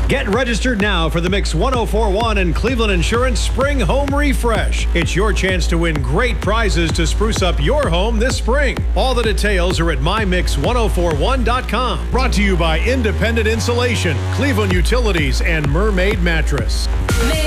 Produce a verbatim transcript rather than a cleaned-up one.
Get registered now for the Mix one oh four point one and Cleveland Insurance Spring Home Refresh. It's your chance to win great prizes to spruce up your home this spring. All the details are at my mix one oh four one dot com. Brought to you by Independent Insulation, Cleveland Utilities, and Mermaid Mattress.